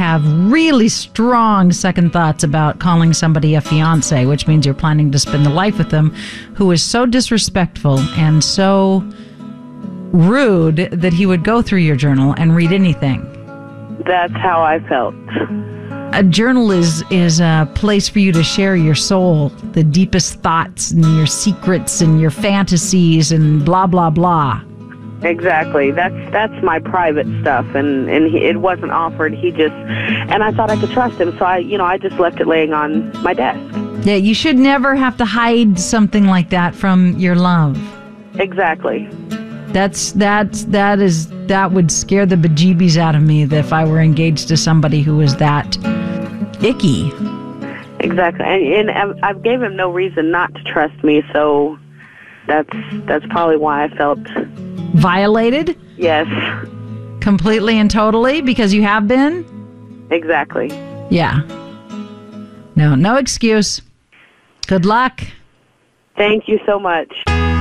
have really strong second thoughts about calling somebody a fiance, which means you're planning to spend the life with them, who is so disrespectful and so rude that he would go through your journal and read anything. That's how I felt. A journal is a place for you to share your soul, the deepest thoughts and your secrets and your fantasies and blah, blah, blah. Exactly. That's my private stuff, and it wasn't offered. And I thought I could trust him, so I just left it laying on my desk. Yeah, you should never have to hide something like that from your love. Exactly. That would scare the bejeebies out of me if I were engaged to somebody who was that icky. Exactly. And I've gave him no reason not to trust me, so that's probably why I felt violated? Yes. Completely and totally, because you have been? Exactly. Yeah. No excuse. Good luck. Thank you so much.